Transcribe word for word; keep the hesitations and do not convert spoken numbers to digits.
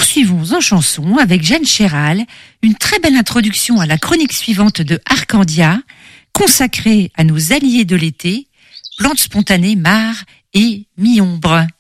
poursuivons en chanson avec Jeanne Chéral, une très belle introduction à la chronique suivante de Arcandia, consacrée à nos alliés de l'été, plantes spontanées, mares et mi-ombre.